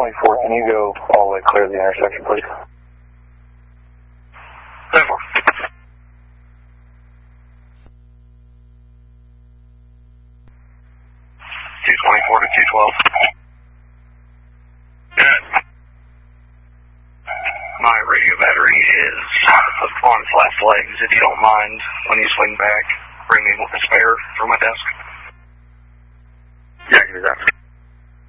224, can you go all the way clear to the intersection, please? 10-4. 224 to 212. Good. My radio battery is on its last legs. If you don't mind, when you swing back, bring me a spare from my desk. Yeah, I can do that.